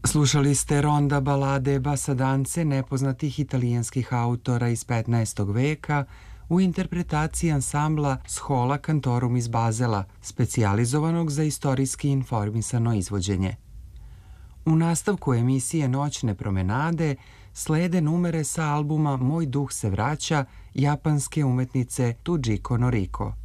Slušali ste ronda balade Basadance nepoznatih italijanskih autora iz 15. veka u interpretaciji ansambla Schola Cantorum iz Bazela, specijalizovanog za istorijski informisano izvođenje. U nastavku emisije Noćne promenade slede numere sa albuma Moj duh se vraća japanske umetnice Tujiko Noriko.